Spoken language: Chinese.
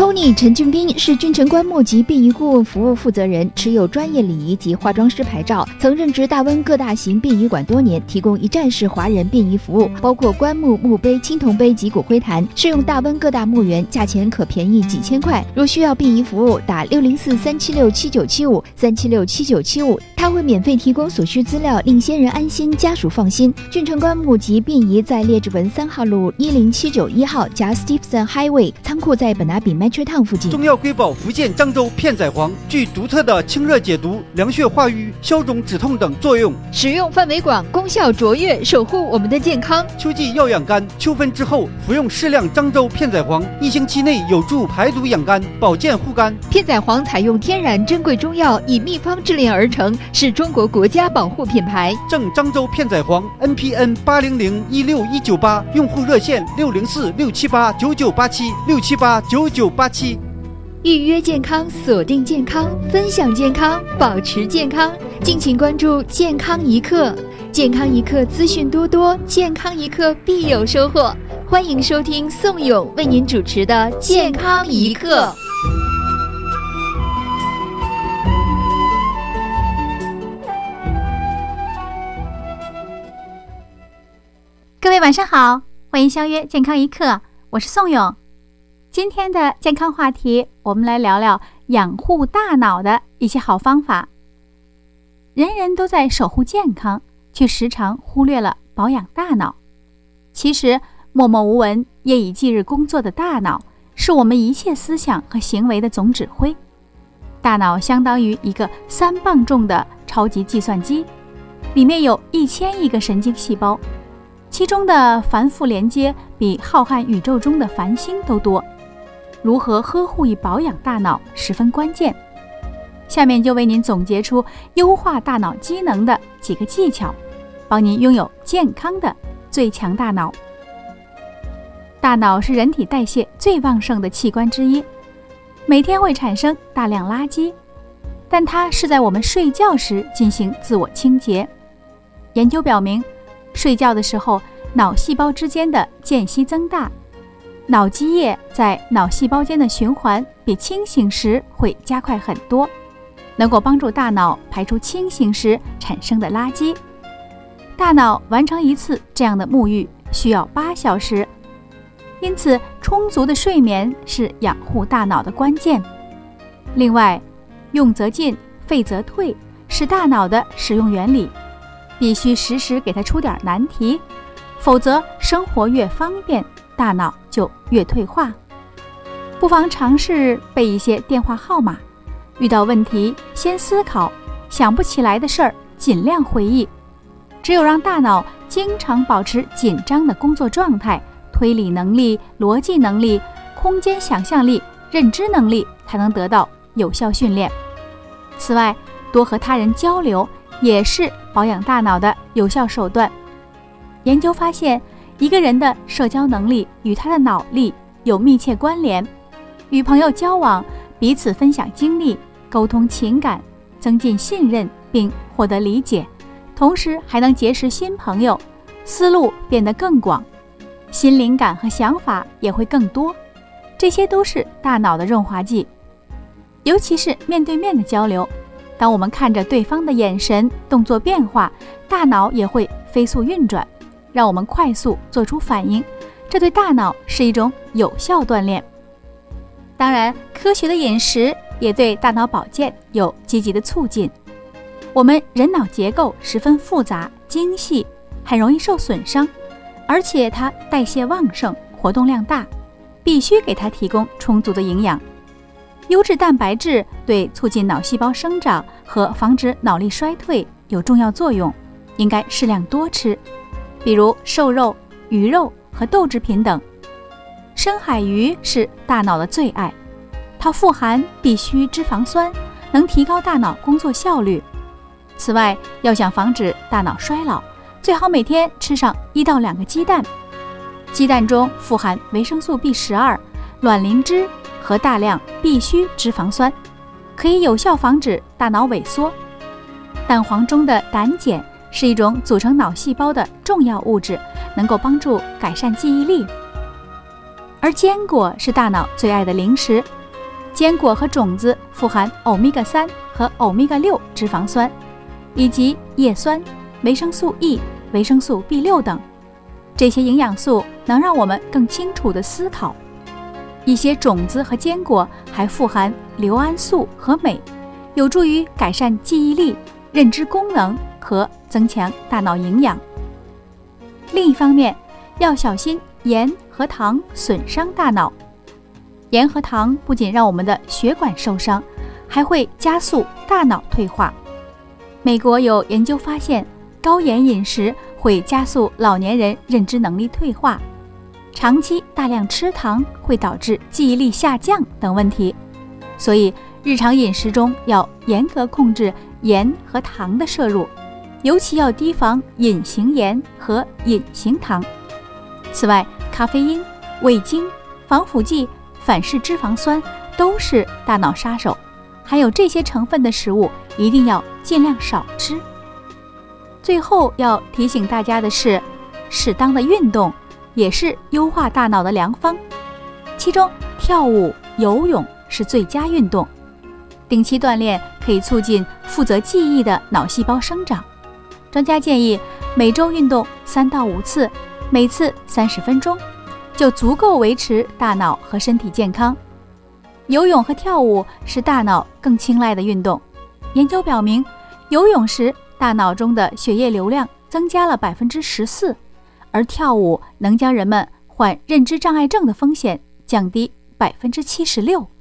Tony 陈俊斌是君臣棺木及殡仪顾问服务负责人，持有专业礼仪及化妆师牌照，曾任职大温各大型殡仪馆多年，提供一站式华人殡仪服务，包括棺木、墓碑、青铜碑及骨灰坛，适用大温各大墓园，价钱可便宜几千块。如需要殡仪服务，打604-376-7975，376-7975，他会免费提供所需资料，令先人安心，家属放心。君臣棺木及殡仪在列治文3号路10791号加 Stephenson Highway， 仓库在本拿比 Metro Town 附近。 中药瑰宝福建漳州片仔癀，具独特的清热解毒、凉血化瘀、消肿止痛等作用， 使用范围广，功效卓越，守护我们的健康。 秋季要养肝，秋分之后服用适量漳州片仔癀，1星期内有助排毒养肝、保健护肝。 片仔癀采用天然珍贵中药，以秘方制炼而成，是中国国家保护品牌。 正漳州片仔癀 NPN 800-16198，用户热线604-678-9987，678-9987。 预约健康，锁定健康，分享健康，保持健康。敬请关注健康一刻，健康一刻资讯多多，健康一刻必有收获。欢迎收听宋勇为您主持的健康一刻。 各位晚上好，欢迎相约健康一刻，我是宋勇。今天的健康话题，我们来聊聊养护大脑的一些好方法。人人都在守护健康，却时常忽略了保养大脑。其实默默无闻、夜以继日工作的大脑，是我们一切思想和行为的总指挥。大脑相当于一个3磅重的超级计算机，里面有1000亿个神经细胞，其中的繁复连接比浩瀚宇宙中的繁星都多。如何呵护与保养大脑十分关键。下面就为您总结出优化大脑机能的几个技巧，帮您拥有健康的最强大脑。大脑是人体代谢最旺盛的器官之一，每天会产生大量垃圾，但它是在我们睡觉时进行自我清洁。研究表明，睡觉的时候，脑细胞之间的间隙增大，脑积液在脑细胞间的循环比清醒时会加快很多，能够帮助大脑排出清醒时产生的垃圾。大脑完成一次这样的沐浴需要8小时，因此充足的睡眠是养护大脑的关键。另外，用则进，废则退是大脑的使用原理，必须时时给它出点难题，否则生活越方便，大脑就越退化。不妨尝试背一些电话号码，遇到问题先思考，想不起来的事儿尽量回忆。只有让大脑经常保持紧张的工作状态，推理能力、逻辑能力、空间想象力、认知能力才能得到有效训练。此外，多和他人交流也是保养大脑的有效手段。研究发现，一个人的社交能力与他的脑力有密切关联。与朋友交往，彼此分享经历，沟通情感，增进信任并获得理解，同时还能结识新朋友，思路变得更广，新灵感和想法也会更多。这些都是大脑的润滑剂。尤其是面对面的交流，当我们看着对方的眼神、动作变化，大脑也会飞速运转，让我们快速做出反应，这对大脑是一种有效锻炼。当然，科学的饮食也对大脑保健有积极的促进。我们人脑结构十分复杂精细，很容易受损伤，而且它代谢旺盛，活动量大，必须给它提供充足的营养。优质蛋白质对促进脑细胞生长和防止脑力衰退有重要作用，应该适量多吃，比如瘦肉、鱼肉和豆制品等。深海鱼是大脑的最爱，它富含必需脂肪酸，能提高大脑工作效率。此外，要想防止大脑衰老，最好每天吃上1到2个鸡蛋。鸡蛋中富含维生素 B12、卵磷脂和大量必需脂肪酸，可以有效防止大脑萎缩。蛋黄中的胆碱是一种组成脑细胞的重要物质，能够帮助改善记忆力。 而坚果是大脑最爱的零食。坚果和种子富含欧米伽3和欧米伽6脂肪酸，以及叶酸、维生素 E、维生素 B6 等。这些营养素能让我们更清楚地思考。一些种子和坚果还富含硫胺素和镁，有助于改善记忆力、认知功能和增强大脑营养。另一方面，要小心盐和糖损伤大脑。盐和糖不仅让我们的血管受伤，还会加速大脑退化。美国有研究发现，高盐饮食会加速老年人认知能力退化，长期大量吃糖会导致记忆力下降等问题。所以日常饮食中要严格控制盐和糖的摄入，尤其要提防隐形盐和隐形糖。此外，咖啡因、味精、防腐剂、反式脂肪酸都是大脑杀手，含有这些成分的食物一定要尽量少吃。最后要提醒大家的是，适当的运动也是优化大脑的良方，其中跳舞、游泳是最佳运动。定期锻炼可以促进负责记忆的脑细胞生长。专家建议每周运动3到5次，每次30分钟，就足够维持大脑和身体健康。游泳和跳舞是大脑更青睐的运动。研究表明，游泳时大脑中的血液流量增加了14%，而跳舞能将人们患认知障碍症的风险降低76%。